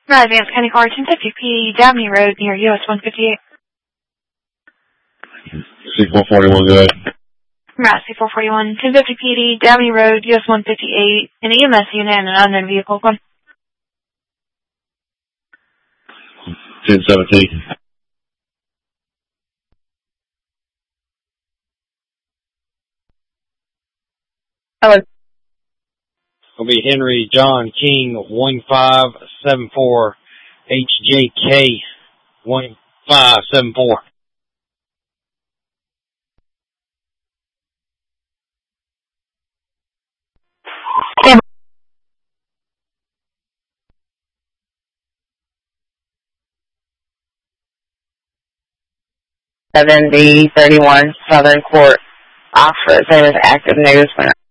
Matt Advance County Car 1050 Dabney Road near US 158. C441, go ahead. Matt C441, 1050 PD, Dabney Road, US 158, an EMS unit and an unknown vehicle. 1017. Hello. It'll be Henry John King 1574 HJK 1574. The 31 Southern Court, Oxford, same as active news.